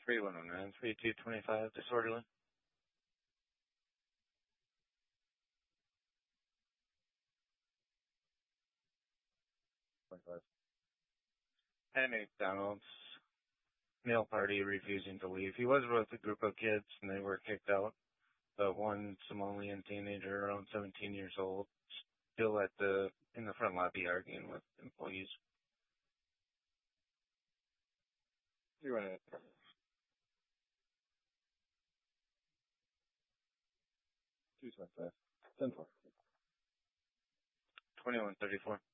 3109, 3225, disorderly. At McDonald's, meal party refusing to leave. He was with a group of kids and they were kicked out. But one Somalian teenager around 17 years old, still in the front lobby arguing with employees. You want it? 225. 10-4. 2134.